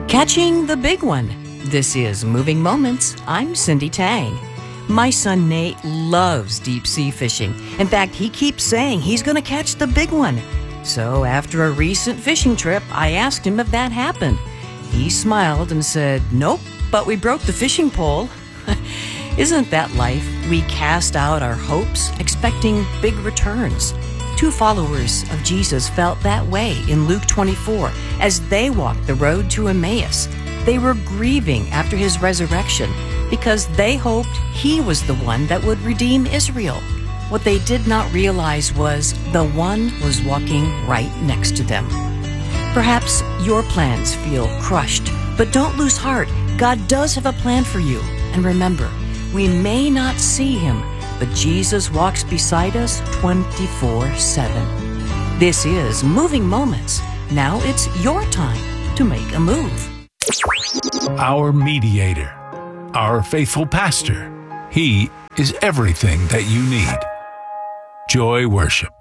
Catching the big one. This is Moving Moments. I'm Cindy Tang. My son Nate loves deep sea fishing. In fact, he keeps saying he's going to catch the big one. So after a recent fishing trip, I asked him if that happened. He smiled and said, "Nope, but we broke the fishing pole." Isn't that life? We cast out our hopes, expecting big returns. Two followers of Jesus felt that way in Luke 24 as they walked the road to Emmaus. They were grieving after his resurrection because they hoped he was the one that would redeem Israel. What they did not realize was the one was walking right next to them. Perhaps your plans feel crushed, but don't lose heart. God does have a plan for you. And remember, we may not see him, but Jesus walks beside us 24/7. This is Moving Moments. Now it's your time to make a move. Our mediator, our faithful pastor. He is everything that you need. Joy Worship.